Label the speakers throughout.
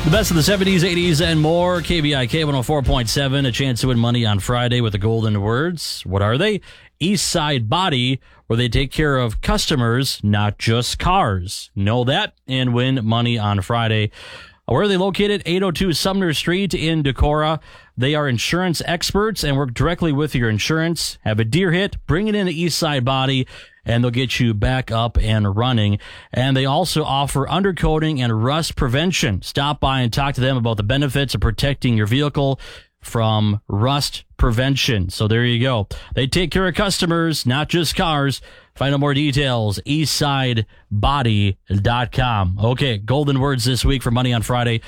Speaker 1: The best of the 70s, 80s, and more. KBIK 104.7. A chance to win money on Friday with the golden words. What are they? East Side Body, where they take care of customers, not just cars. Know that and win money on Friday. Where are they located? 802 Sumner Street in Decorah. They are insurance experts and work directly with your insurance. Have a deer hit, bring it in to East Side Body, and they'll get you back up and running. And they also offer undercoating and rust prevention. Stop by and talk to them about the benefits of protecting your vehicle from rust prevention. So there you go. They take care of customers, not just cars. Find out more details, eastsidebody.com. Okay, golden words this week for Money on Friday,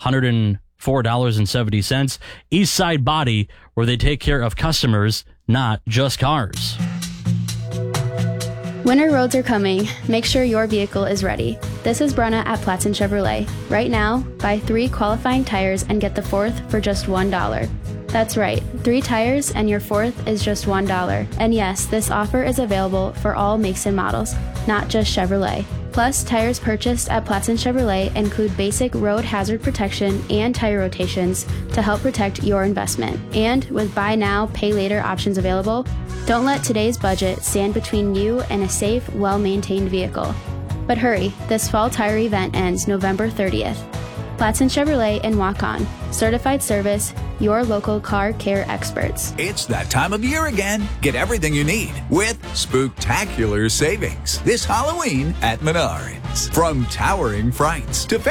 Speaker 1: $104.70. East Side Body, where they take care of customers, not just cars.
Speaker 2: Winter roads are coming. Make sure your vehicle is ready. This is Brenna at Platson Chevrolet. Right now, buy 3 qualifying tires and get the 4th for just $1. That's right, 3 tires and your 4th is just $1. And yes, this offer is available for all makes and models, not just Chevrolet. Plus, tires purchased at Platson Chevrolet include basic road hazard protection and tire rotations to help protect your investment. And with buy now, pay later options available, don't let today's budget stand between you and a safe, well-maintained vehicle. But hurry, this fall tire event ends November 30th. Platson Chevrolet in Waukon. Certified service, your local car care experts.
Speaker 3: It's that time of year again. Get everything you need with spooktacular savings this Halloween at Menards. From towering frights to